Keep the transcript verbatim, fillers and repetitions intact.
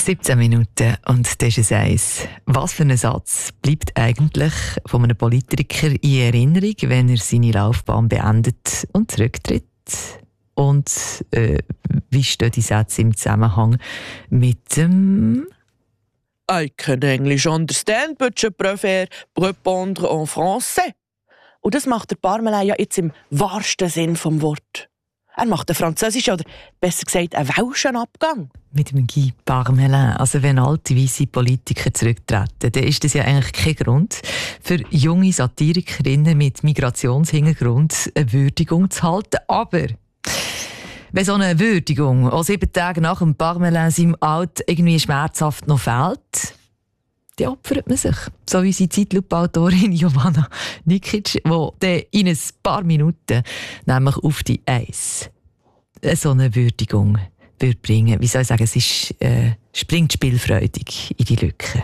siebzehn Minuten und das ist es eins. Was für ein Satz bleibt eigentlich von einem Politiker in Erinnerung, wenn er seine Laufbahn beendet und zurücktritt? Und äh, wie stehen die Sätze im Zusammenhang mit dem... I can English understand, but je préfère répondre en français. Und das macht der Parmelin ja jetzt im wahrsten Sinn vom Wort. Er macht einen französischen, oder besser gesagt einen welschen Abgang. Mit dem Guy Parmelin. Also wenn alte weisse Politiker zurücktreten, dann ist das ja eigentlich kein Grund für junge Satirikerinnen mit Migrationshintergrund eine Würdigung zu halten. Aber wenn so eine Würdigung auch sieben Tage nach dem Parmelin seinem Alt irgendwie schmerzhaft noch fehlt, dann opfert man sich. So wie unsere Zeitlupe-Autorin Jovana Nikic, die in ein paar Minuten nämlich auf die Eis so eine Würdigung würde bringen. Wie soll ich sagen, es ist, äh, springt spielfreudig in die Lücke.